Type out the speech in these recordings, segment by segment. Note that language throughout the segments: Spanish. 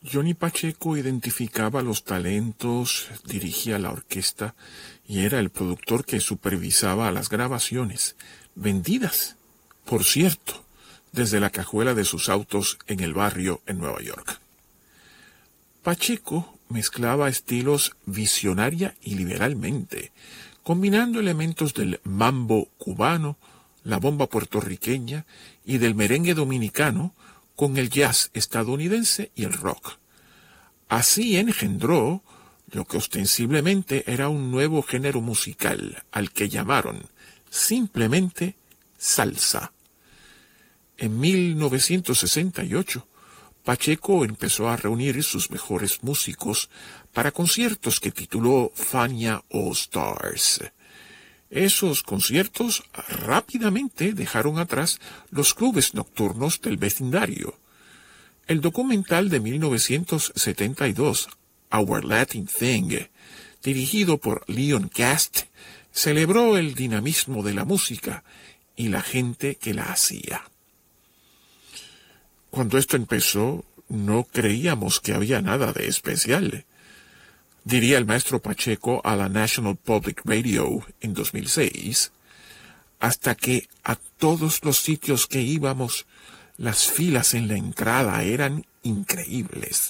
Johnny Pacheco identificaba los talentos, dirigía la orquesta y era el productor que supervisaba las grabaciones, vendidas, por cierto, desde la cajuela de sus autos en el barrio en Nueva York. Pacheco mezclaba estilos visionaria y liberalmente, combinando elementos del mambo cubano, la bomba puertorriqueña y del merengue dominicano con el jazz estadounidense y el rock. Así engendró lo que ostensiblemente era un nuevo género musical, al que llamaron simplemente salsa. En 1968, Pacheco empezó a reunir sus mejores músicos para conciertos que tituló Fania All Stars. Esos conciertos rápidamente dejaron atrás los clubes nocturnos del vecindario. El documental de 1972, Our Latin Thing, dirigido por Leon Cast, celebró el dinamismo de la música y la gente que la hacía. Cuando esto empezó, no creíamos que había nada de especial, diría el maestro Pacheco a la National Public Radio en 2006, hasta que a todos los sitios que íbamos, las filas en la entrada eran increíbles.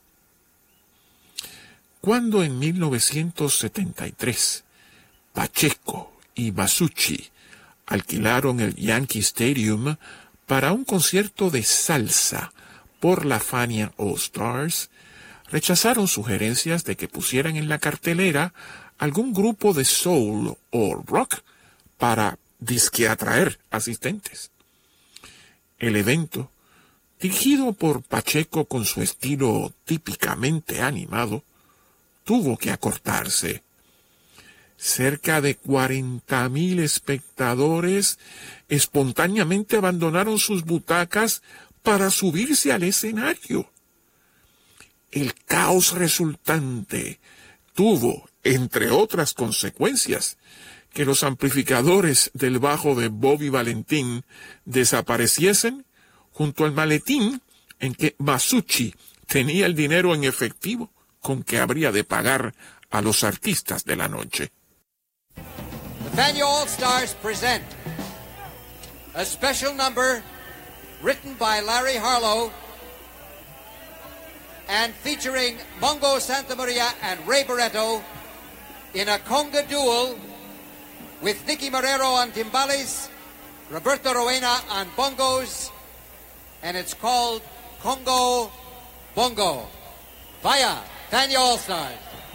Cuando en 1973 Pacheco y Masucci alquilaron el Yankee Stadium para un concierto de salsa por la Fania All Stars, rechazaron sugerencias de que pusieran en la cartelera algún grupo de soul o rock para disque atraer asistentes. El evento, dirigido por Pacheco con su estilo típicamente animado, tuvo que acortarse. Cerca de 40,000 espectadores espontáneamente abandonaron sus butacas para subirse al escenario. El caos resultante tuvo, entre otras consecuencias, que los amplificadores del bajo de Bobby Valentín desapareciesen junto al maletín en que Masucci tenía el dinero en efectivo con que habría de pagar a los artistas de la noche. The Fania All Stars present a special number written by Larry Harlow and featuring Mongo Santamaria and Ray Barretto in a conga duel with Nicky Marrero on timbales, Roberto Roena on bongos, and it's called Congo Bongo. Vaya, Fania All Stars.